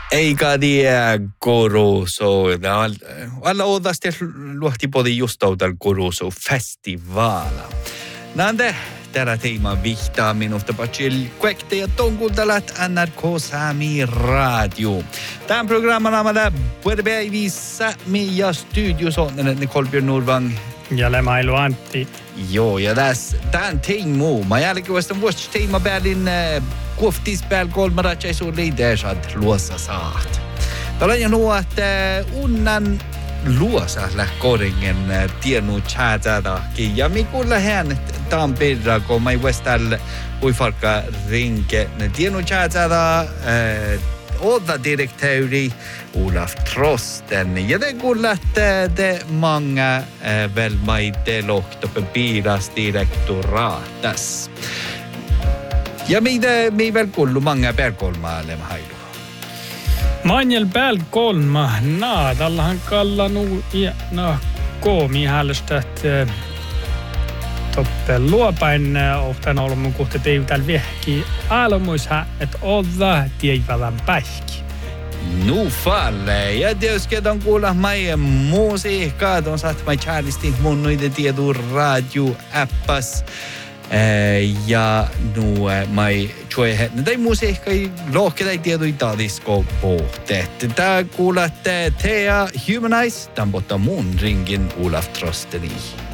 Eikä tiedä Kuruso. Alla odasti luohtipodi just outal Kuruso festivaala. Nande tällä teeman vihtaa minusta patsil kuekte ja tonkultalat NRK Sami Radio. Tämän programman amalla puerbeivissa meidän studiossa on Kolbjörn Norvang. Ja Lemailu Antti. Joo, ja tämän teemu. Mä jälkeen vasta vuosi teema Berlin kuoftispääl kolmaratjai suun liidesat luossa saat. Tällä on nuo, että unnan luossa lähkoringen tiennu tjäätätäkin. Ja mikulla hän tämän perra, kun mä västäl uifarka rinke tiennu tjäätätä Odda direktöri Olaf Trosten. Ja det kuulla, että det många väl maite lohtopen piiras direktoraatas. Ja mi väl kullu många pärkolmaa lemhailu. Manjel pärkolma naadallahan kallanu ja koomi hällestät toppen luopain oftan ollut mun kohta teivtäl vehki alomuisha, että odda tieipävän päihki. Nu falle. Ja tietysti on kuulla mai musiikkaa. On saat mai charlisti mun noiden tiedu radio-appas. Ja nu mai tjoe tai musiikkai lohkedai tiedui tadisko pohtet. Tää kuulat Thea Humanize. Tämän botta mun ringin Olaf Trosteni.